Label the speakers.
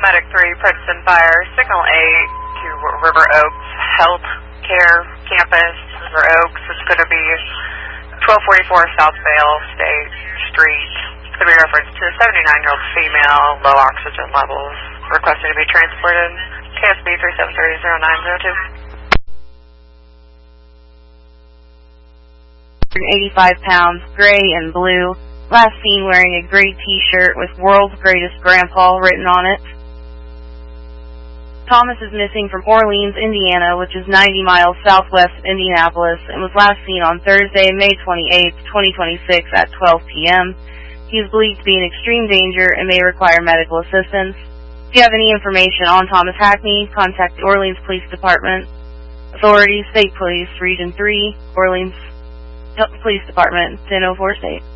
Speaker 1: Medic 3, Princeton Fire, Signal 8 to River Oaks Health Care Campus, River Oaks. It's going to be 1244 South Vale State Street. It's going to be reference to a 79-year-old female, low oxygen levels, requesting to be transported. KSB 3730-0902.
Speaker 2: 85 pounds, gray and blue, last seen wearing a gray t-shirt with World's Greatest Grandpa written on it. Thomas is missing from Orleans, Indiana, which is 90 miles southwest of Indianapolis, and was last seen on Thursday, May 28, 2026 at 12 p.m. He is believed to be in extreme danger and may require medical assistance. If you have any information on Thomas Hackney, contact the Orleans Police Department. Authorities, State Police, Region 3, Orleans Police Department, 1004 State.